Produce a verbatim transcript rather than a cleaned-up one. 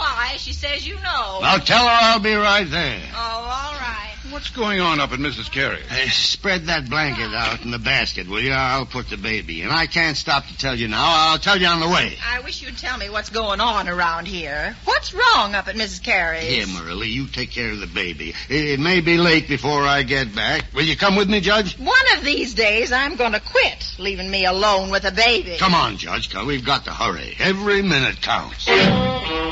why. She says you know. Now tell her I'll be right there. Oh, all right. What's going on up at Missus Carey's? Hey, spread that blanket out in the basket, will you? I'll put the baby in. I can't stop to tell you now. I'll tell you on the way. I wish you'd tell me what's going on around here. What's wrong up at Missus Carey's? Here, Marilla, you take care of the baby. It, it may be late before I get back. Will you come with me, Judge? One of these days, I'm going to quit, leaving me alone with a baby. Come on, Judge. We've got to hurry. Every minute counts.